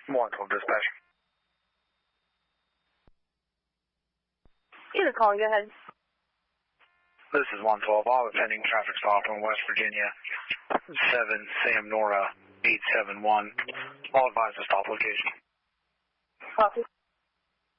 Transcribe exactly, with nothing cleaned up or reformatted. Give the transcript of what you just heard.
one twelve dispatch. Either call, go ahead. This is one twelve. All pending traffic stop in West Virginia. seven Sam Nora eight seven one. All advised to stop location. Copy.